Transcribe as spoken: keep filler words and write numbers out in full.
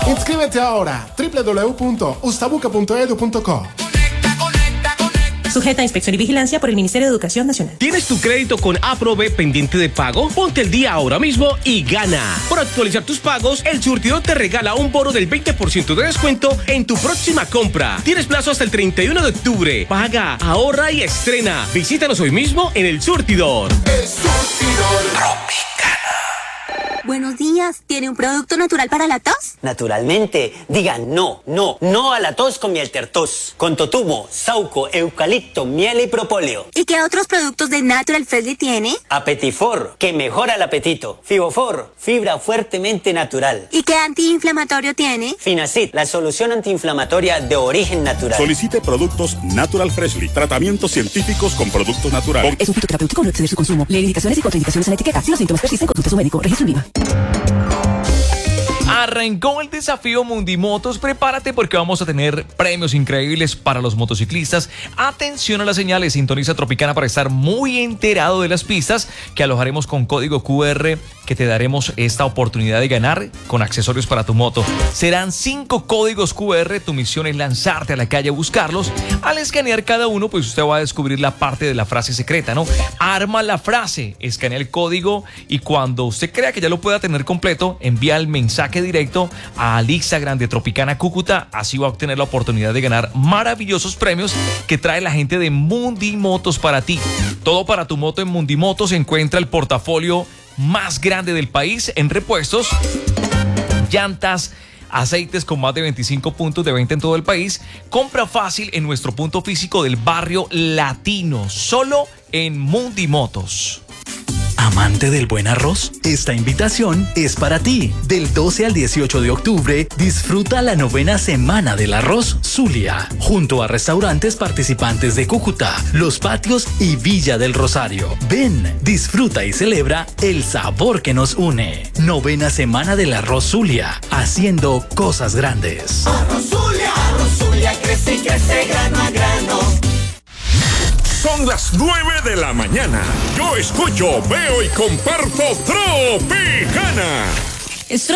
Inscríbete ahora, doble u doble u doble u punto ustabuca punto edu punto co. Sujeta a inspección y vigilancia por el Ministerio de Educación Nacional. ¿Tienes tu crédito con Aprove pendiente de pago? Ponte el día ahora mismo y gana. Por actualizar tus pagos, el surtidor te regala un bono del veinte por ciento de descuento en tu próxima compra. Tienes plazo hasta el treinta y uno de octubre. Paga, ahorra y estrena. Visítanos hoy mismo en el surtidor. El surtidor Tropicana. Buenos días, ¿tiene un producto natural para la tos? Naturalmente, diga no, no, no a la tos con miel tertos. Con totumo, sauco, eucalipto, miel y propóleo. ¿Y qué otros productos de Natural Freshly tiene? Apetifor, que mejora el apetito. Fibofor, fibra fuertemente natural. ¿Y qué antiinflamatorio tiene? Finacid, la solución antiinflamatoria de origen natural. Solicite productos Natural Freshly, tratamientos científicos con productos naturales. Es un fitoterapéutico, no exceder su consumo. Lee indicaciones y contraindicaciones en la etiqueta. Si los síntomas persisten, consulte a su médico. Registro IVA. Arrancó el desafío Mundimotos. Prepárate porque vamos a tener premios increíbles para los motociclistas. Atención a las señales. Sintoniza Tropicana para estar muy enterado de las pistas que alojaremos con código Q R, que te daremos esta oportunidad de ganar con accesorios para tu moto. Serán cinco códigos Q R. Tu misión es lanzarte a la calle a buscarlos. Al escanear cada uno, pues usted va a descubrir la parte de la frase secreta, ¿no? Arma la frase, escanea el código y cuando usted crea que ya lo pueda tener completo, envía el mensaje directo al Instagram de Tropicana Cúcuta. Así va a obtener la oportunidad de ganar maravillosos premios que trae la gente de Mundimotos para ti. Todo para tu moto. En Mundimotos se encuentra el portafolio más grande del país en repuestos, llantas, aceites con más de veinticinco puntos de venta en todo el país. Compra fácil en nuestro punto físico del barrio Latino, solo en Mundimotos. ¿Amante del buen arroz? Esta invitación es para ti. Del doce al dieciocho de octubre, disfruta la novena semana del arroz Zulia, junto a restaurantes participantes de Cúcuta, Los Patios y Villa del Rosario. Ven, disfruta y celebra el sabor que nos une. Novena semana del arroz Zulia, haciendo cosas grandes. Arroz Zulia, arroz Zulia crece y crece grano a grano. Son las nueve de la mañana. Yo escucho, veo y comparto Tropicana.